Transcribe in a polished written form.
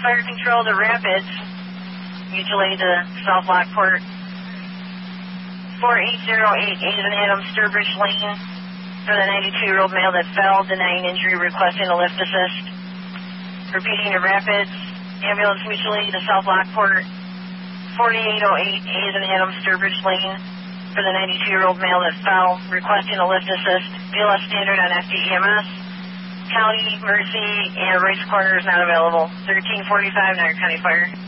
fire control to Rapids, mutually to South Lockport. 48088 and Adam Sturbridge Lane for the 92-year-old male that fell, denying injury, requesting a lift assist. Repeating to Rapids, ambulance mutually to South Lockport. 4808 and Adam Sturbridge Lane for the 92-year-old male that fell, requesting a lift assist. BLS standard on FDEMS. County, Mercy, and Race Corner is not available. 1345, Niagara County Fire.